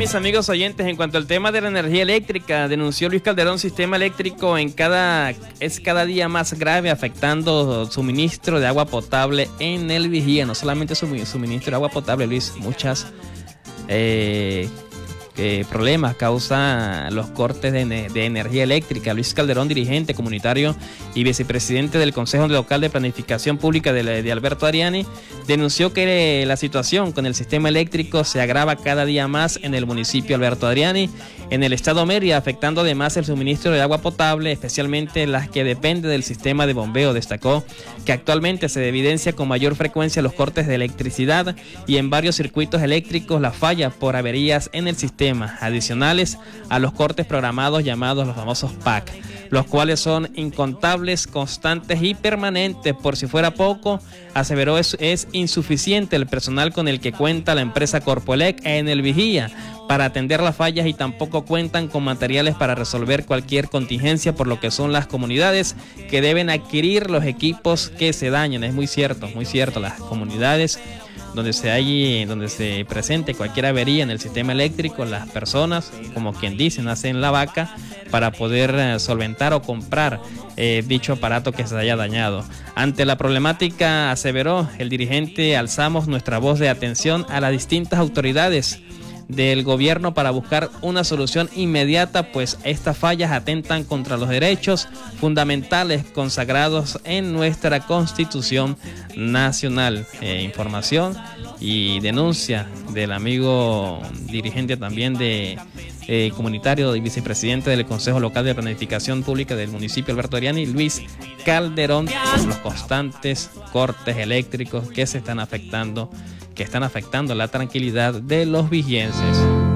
mis amigos oyentes, en cuanto al tema de la energía eléctrica, denunció Luis Calderón, sistema eléctrico es cada día más grave, afectando suministro de agua potable en el Vigía. No solamente suministro de agua potable, Luis, muchas problemas causa los cortes de energía eléctrica. Luis Calderón, dirigente comunitario y vicepresidente del Consejo Local de Planificación Pública de Alberto Ariani, denunció que la situación con el sistema eléctrico se agrava cada día más en el municipio Alberto Ariani, en el estado Mérida, afectando además el suministro de agua potable, especialmente las que dependen del sistema de bombeo. Destacó que actualmente se evidencia con mayor frecuencia los cortes de electricidad y en varios circuitos eléctricos la falla por averías en el sistema, adicionales a los cortes programados llamados los famosos PAC, los cuales son incontables, constantes y permanentes. Por si fuera poco, aseveró es insuficiente el personal con el que cuenta la empresa Corpoelec en el Vigía para atender las fallas y tampoco cuentan con materiales para resolver cualquier contingencia, por lo que son las comunidades que deben adquirir los equipos que se dañan. Es muy cierto, las comunidades donde se presente cualquier avería en el sistema eléctrico, las personas, como quien dice, hacen la vaca para poder solventar o comprar dicho aparato que se haya dañado. Ante la problemática, aseveró el dirigente, alzamos nuestra voz de atención a las distintas autoridades del gobierno para buscar una solución inmediata, pues estas fallas atentan contra los derechos fundamentales consagrados en nuestra Constitución Nacional. Información y denuncia del amigo dirigente también de comunitario y vicepresidente del Consejo Local de Planificación Pública del municipio Alberto Ariani, Luis Calderón, por los constantes cortes eléctricos que están afectando la tranquilidad de los vigienses.